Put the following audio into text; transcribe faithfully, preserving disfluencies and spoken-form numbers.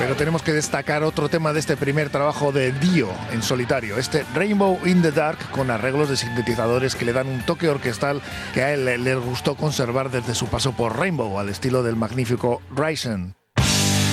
Pero tenemos que destacar otro tema de este primer trabajo de Dio en solitario, este Rainbow in the Dark, con arreglos de sintetizadores que le dan un toque orquestal que a él le gustó conservar desde su paso por Rainbow, al estilo del magnífico Ryzen.